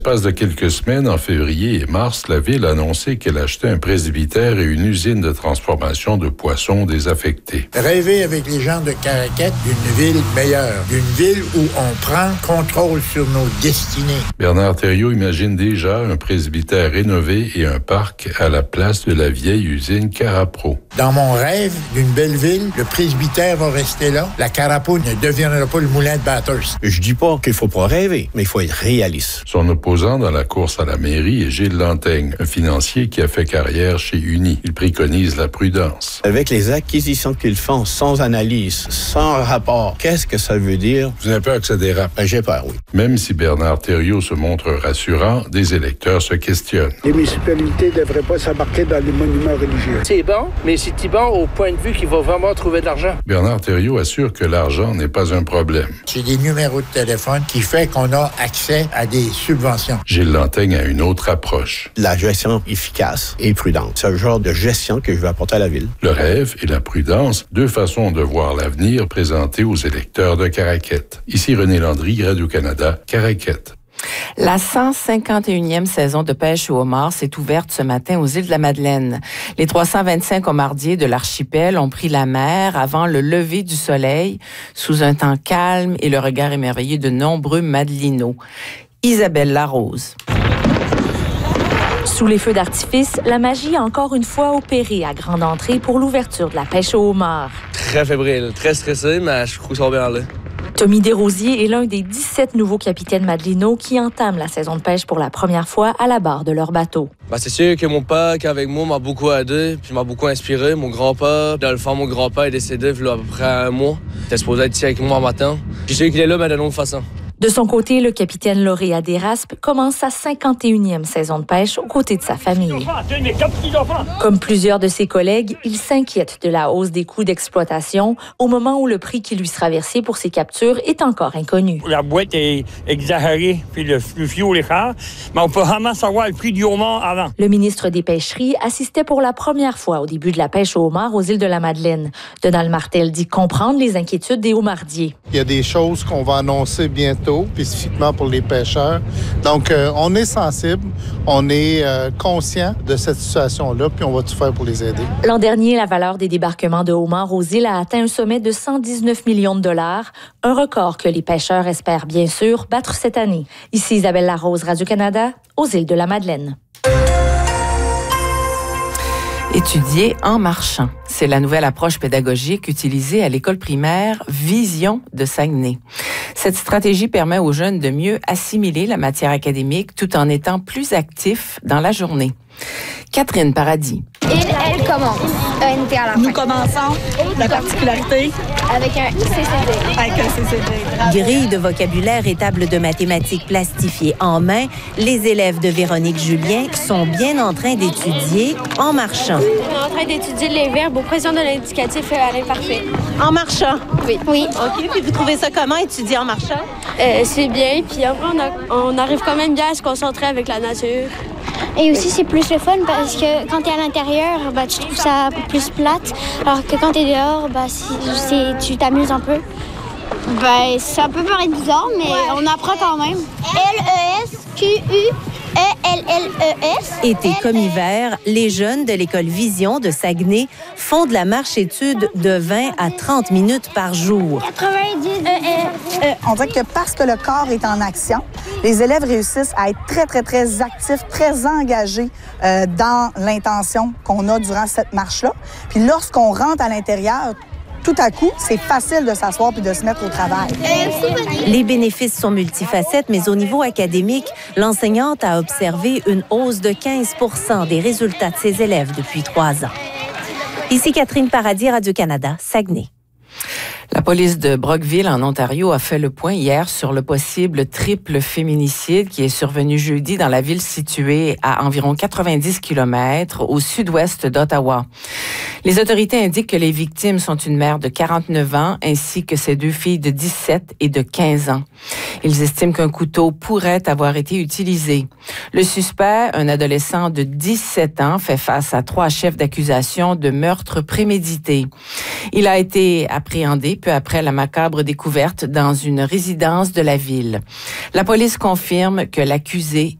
Passe de quelques semaines, en février et mars, la ville a annoncé qu'elle achetait un presbytère et une usine de transformation de poissons désaffectés. Rêver avec les gens de Caraquette d'une ville meilleure, d'une ville où on prend contrôle sur nos destinées. Bernard Thériault imagine déjà un presbytère rénové et un parc à la place de la vieille usine Carapro. Dans mon rêve d'une belle ville, le presbytère va rester là. La Carapro ne deviendra pas le moulin de Bathurst. Je dis pas qu'il faut pas rêver, mais il faut être réaliste. Son opposant dans la course à la mairie est Gilles Lantaigne, un financier qui a fait carrière chez Uni. Il préconise la prudence. Avec les acquisitions qu'ils font sans analyse, sans rapport, qu'est-ce que ça veut dire? Vous avez peur que ça dérape? J'ai peur, oui. Même si Bernard Thériault se montre rassurant, des électeurs se questionnent. Les municipalités ne devraient pas s'embarquer dans les monuments religieux. C'est bon, mais c'est bon au point de vue qu'il va vraiment trouver de l'argent. Bernard Thériault assure que l'argent n'est pas un problème. C'est des numéros de téléphone qui fait qu'on a accès à des subventions. Gilles Lantaigne a une autre approche. La gestion efficace et prudente. C'est le genre de gestion que je veux apporter à la ville. Le rêve et la prudence, deux façons de voir l'avenir présentées aux électeurs de Caraquette. Ici René Landry, Radio-Canada, Caraquette. La 151e saison de pêche au homard s'est ouverte ce matin aux îles de la Madeleine. Les 325 homardiers de l'archipel ont pris la mer avant le lever du soleil, sous un temps calme et le regard émerveillé de nombreux madelinots. Isabelle Larose. Sous les feux d'artifice, la magie a encore une fois opéré à grande entrée pour l'ouverture de la pêche au homard. Très fébrile, très stressé, mais je trouve que ça va bien aller. Tommy Desrosiers est l'un des 17 nouveaux capitaines madelinots qui entament la saison de pêche pour la première fois à la barre de leur bateau. C'est sûr que mon père, qui est avec moi, m'a beaucoup aidé, puis m'a beaucoup inspiré. Mon grand-père, dans le fond, mon grand-père est décédé il y a à peu près un mois. Il était supposé être ici avec moi matin. Je sais qu'il est là, mais d'une autre façon. De son côté, le capitaine lauréat d'Éraspe commence sa 51e saison de pêche aux côtés de sa famille. Comme plusieurs de ses collègues, il s'inquiète de la hausse des coûts d'exploitation au moment où le prix qui lui sera versé pour ses captures est encore inconnu. La boîte est exagérée, puis le fioul est cher, mais on peut vraiment savoir le prix du homard avant. Le ministre des Pêcheries assistait pour la première fois au début de la pêche au homard aux îles de la Madeleine. Donald Martel dit comprendre les inquiétudes des homardiers. Il y a des choses qu'on va annoncer bientôt, spécifiquement pour les pêcheurs. Donc, on est sensible, on est conscient de cette situation-là, puis on va tout faire pour les aider. L'an dernier, la valeur des débarquements de homards aux îles a atteint un sommet de 119 millions de dollars, un record que les pêcheurs espèrent bien sûr battre cette année. Ici Isabelle Larose, Radio-Canada, aux îles de la Madeleine. Étudier en marchant. C'est la nouvelle approche pédagogique utilisée à l'école primaire Vision de Saguenay. Cette stratégie permet aux jeunes de mieux assimiler la matière académique tout en étant plus actifs dans la journée. Catherine Paradis. Elle commence. ENT à la fin. Nous commençons la particularité avec un CCD. Avec un CCD. Grille de vocabulaire et table de mathématiques plastifiées en main, les élèves de Véronique Julien sont bien en train d'étudier en marchant. On est en train d'étudier les verbes au présent de l'indicatif à l'imparfait. En marchant? Oui. Oui. OK. Puis vous trouvez ça comment, étudier en marchant? C'est bien. Puis après, on arrive quand même bien à se concentrer avec la nature. Et aussi, c'est plus le fun parce que quand tu es à l'intérieur, tu trouves ça plus plate. Alors que quand tu es dehors, tu t'amuses un peu. Ça peut paraître bizarre, mais on apprend quand même. LESQUELLES. Été comme hiver, les jeunes de l'école Vision de Saguenay font de la marche-étude de 20 à 30 minutes par jour. 90 On dirait que parce que le corps est en action, les élèves réussissent à être très, très, très actifs, très engagés dans l'intention qu'on a durant cette marche-là. Puis lorsqu'on rentre à l'intérieur, tout à coup, c'est facile de s'asseoir puis de se mettre au travail. Les bénéfices sont multifacettes, mais au niveau académique, l'enseignante a observé une hausse de 15 % des résultats de ses élèves depuis 3 ans. Ici Catherine Paradis, Radio-Canada, Saguenay. La police de Brockville, en Ontario, a fait le point hier sur le possible triple féminicide qui est survenu jeudi dans la ville située à environ 90 km au sud-ouest d'Ottawa. Les autorités indiquent que les victimes sont une mère de 49 ans ainsi que ses 2 filles de 17 et de 15 ans. Ils estiment qu'un couteau pourrait avoir été utilisé. Le suspect, un adolescent de 17 ans, fait face à 3 chefs d'accusation de meurtre prémédité. Il a été appréhendé peu après la macabre découverte dans une résidence de la ville. La police confirme que l'accusé